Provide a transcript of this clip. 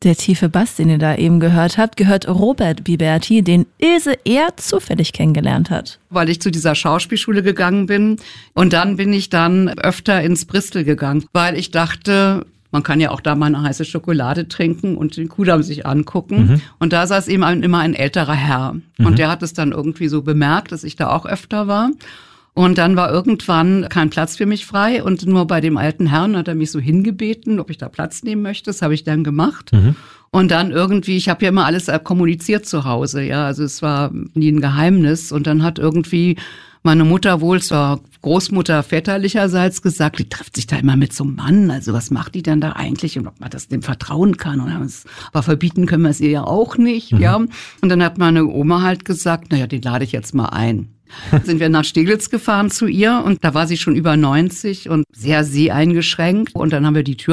Der tiefe Bass, den ihr da eben gehört habt, gehört Robert Biberti, den Ilse eher zufällig kennengelernt hat. Weil ich zu dieser Schauspielschule gegangen bin und dann bin ich öfter ins Bristol gegangen, weil ich dachte, man kann ja auch da mal eine heiße Schokolade trinken und den Kudamm sich angucken. Und da saß eben immer ein älterer Herr. Und der hat es dann irgendwie so bemerkt, dass ich da auch öfter war. Und dann war irgendwann kein Platz für mich frei und nur bei dem alten Herrn hat er mich so hingebeten, ob ich da Platz nehmen möchte. Das habe ich dann gemacht. Und dann irgendwie, ich habe ja immer alles kommuniziert zu Hause, ja, also es war nie ein Geheimnis. Und dann hat irgendwie meine Mutter wohl zur Großmutter väterlicherseits gesagt, die trifft sich da immer mit so einem Mann, also was macht die denn da eigentlich und ob man das dem vertrauen kann. Aber verbieten können wir es ihr ja auch nicht, ja. Und dann hat meine Oma halt gesagt, naja, den lade ich jetzt mal ein. Sind wir nach Steglitz gefahren zu ihr und da war sie schon über 90 und sehr seheingeschränkt und dann haben wir die Tür